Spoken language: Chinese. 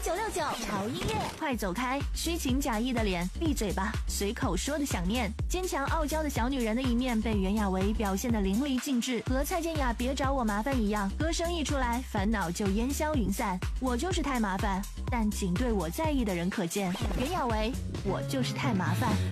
969潮音乐。 快走开！虚情假意的脸，闭嘴吧！随口说的想念，坚强傲娇的小女人的一面被袁娅维表现得淋漓尽致，和蔡健雅别找我麻烦一样，歌声一出来，烦恼就烟消云散。我就是太麻烦，但仅对我在意的人可见。袁娅维，我就是太麻烦。